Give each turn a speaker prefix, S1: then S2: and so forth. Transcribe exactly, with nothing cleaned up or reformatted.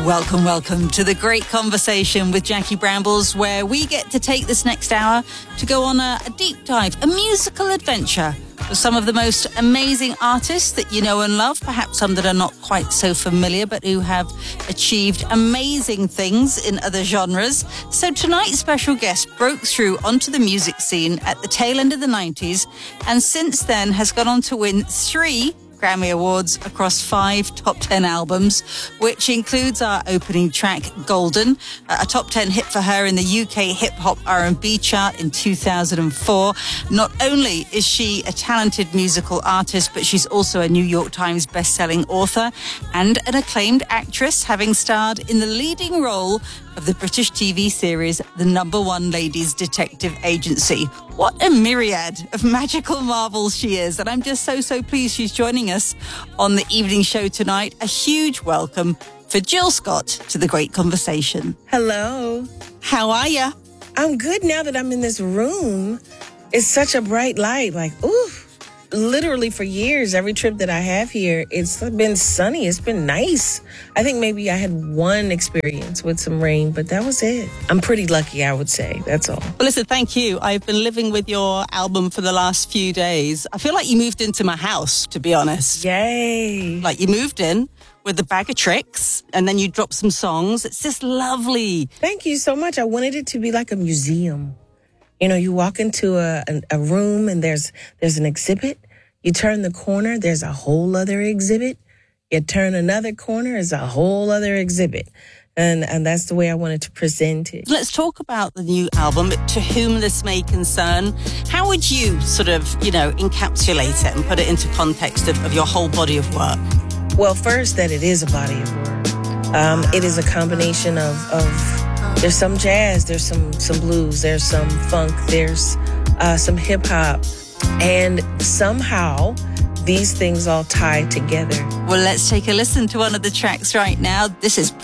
S1: Welcome, welcome to The Great Conversation with Jackie Brambles, where we get to take this next hour to go on a, a deep dive, a musical adventure with some of the most amazing artists that you know and love, perhaps some that are not quite so familiar, but who have achieved amazing things in other genres. So tonight's special guest broke through onto the music scene at the tail end of the nineties, and since then has gone on to win three Grammy Awards across five top ten albums, which includes our opening track, Golden, a top ten hit for her in the U K hip-hop R and B chart in two thousand four. Not only is she a talented musical artist, but she's also a New York Times best-selling author and an acclaimed actress, having starred in the leading role of the British T V series The Number One Ladies Detective Agency. What a myriad of magical marvels she is. And I'm just so, so pleased she's joining us on the evening show tonight. A huge welcome for Jill Scott to The Great Conversation.
S2: Hello.
S1: How are you?
S2: I'm good now that I'm in this room. It's such a bright light. Like, ooh. Literally for years, every trip that I have here, it's been sunny. It's been nice. I think maybe I had one experience with some rain, but that was it. I'm pretty lucky, I would say. That's all.
S1: Well, listen, thank you. I've been living with your album for the last few days. I feel like you moved into my house, to be honest.
S2: Yay.
S1: Like you moved in with a bag of tricks, and then you dropped some songs. It's just lovely.
S2: Thank you so much. I wanted it to be like a museum. You know, you walk into a, a, a room and there's there's an exhibit. You turn the corner, there's a whole other exhibit. You turn another corner, there's a whole other exhibit. And and that's the way I wanted to present it.
S1: Let's talk about the new album, To Whom This May Concern. How would you sort of, you know, encapsulate it and put it into context of, of your whole body of work?
S2: Well, first, that it is a body of work. Um, it is a combination of, of there's some jazz, there's some, some blues, there's some funk, there's uh, some hip hop. And somehow these things all tie together.
S1: Well, let's take a listen to one of the tracks right now. This is